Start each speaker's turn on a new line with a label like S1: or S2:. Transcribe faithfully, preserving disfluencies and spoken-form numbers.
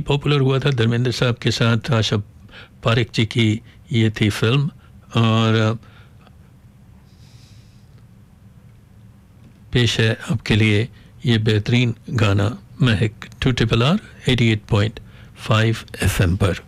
S1: Popular हुआ था धर्मेंद्र साहब के साथ, आशा पारेख जी की ये थी फिल्म। और पेश है आपके लिए ये बेहतरीन गाना महक, to triple R eighty eight point five F M पर।